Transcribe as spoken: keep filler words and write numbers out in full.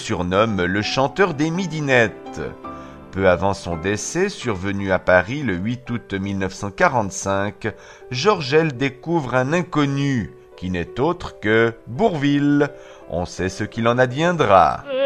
surnomme le chanteur des midinettes. Peu avant son décès, survenu à Paris le huit août mille neuf cent quarante-cinq, Georgel découvre un inconnu, qui n'est autre que Bourvil. On sait ce qu'il en adviendra.